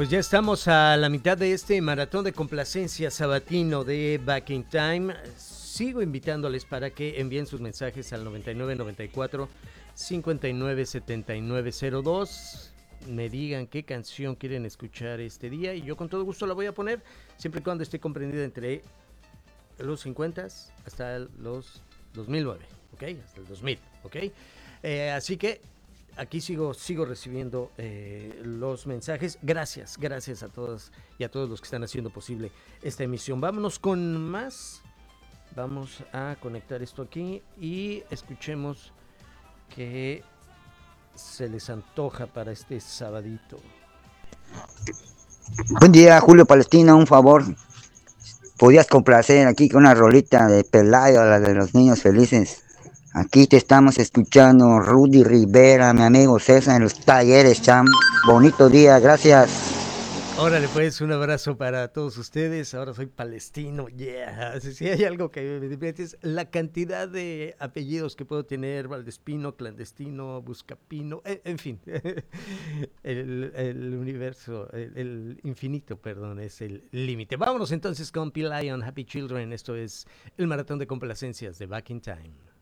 Pues ya estamos a la mitad de este maratón de complacencia sabatino de Back in Time. Sigo invitándoles para que envíen sus mensajes al 9994 597902. Me digan qué canción quieren escuchar este día y yo con todo gusto la voy a poner, siempre y cuando esté comprendida entre los 50 hasta los 2009, ¿ok? Hasta el 2000, ¿ok? Así que aquí sigo recibiendo los mensajes. Gracias a todos y a todos los que están haciendo posible esta emisión. Vámonos con más. Vamos a conectar esto aquí y escuchemos qué se les antoja para este sabadito. Buen día, Julio Palestina, un favor. ¿Podías complacer aquí con una rolita de Pelayo, la de los niños felices? Aquí te estamos escuchando, Rudy Rivera, mi amigo César, en los talleres, cham. Bonito día, gracias. Órale, pues, un abrazo para todos ustedes. Ahora soy palestino, yeah. Si hay algo que me divierte es la cantidad de apellidos que puedo tener: Valdespino, Clandestino, Buscapino, en fin. El universo, el infinito, perdón, es el límite. Vámonos entonces con P. Lion, Happy Children. Esto es el maratón de complacencias de Back in Time.